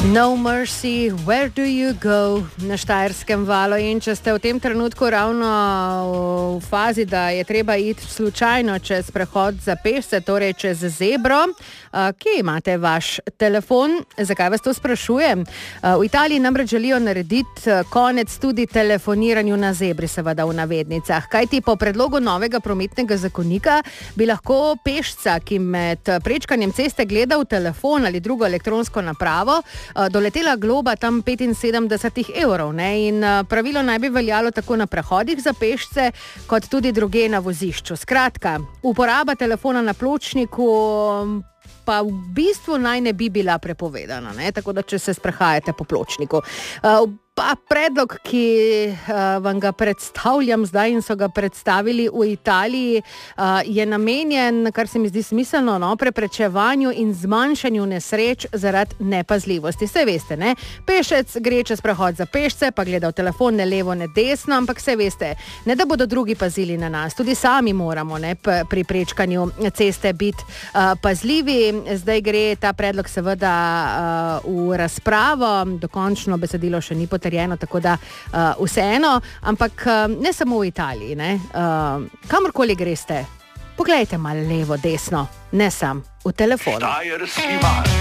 No mercy, where do you go na Štajerskem valu, in če ste v tem trenutku ravno v fazi, da je treba iti slučajno čez prehod za pešce, torej čez zebro, kje imate vaš telefon? Zakaj vas to sprašujem? V Italiji namreč želijo narediti konec tudi telefoniranju na zebri, seveda v navednicah. Kajti po predlogu novega prometnega zakonika bi lahko pešca, ki med prečkanjem ceste gleda v telefon ali drugo elektronsko napravo, doletela globa tam 75 evrov. In pravilo naj bi veljalo tako na prehodih za pešce, kot tudi drugje na vozišču. Skratka, uporaba telefona na pločniku pa v bistvu naj ne bi bila prepovedana, tako da če se sprehajate po pločniku. Pa predlog, ki vam ga predstavljam zdaj in so ga predstavili v Italiji, je namenjen, kar se mi zdi smiselno, preprečevanju in zmanjšanju nesreč zaradi nepazljivosti. Saj veste, pešec gre čez prehod za pešce, pa gleda v telefon, ne levo, ne desno, ampak saj veste, ne da bodo drugi pazili na nas, tudi sami moramo pri prečkanju ceste biti pazljivi. Zdaj gre ta predlog seveda v razpravo, dokončno besedilo še ni potrjeno, tako da vseeno, ampak ne samo v Italiji, kamorkoli greste, poglejte malo levo, desno, ne sam v telefonu.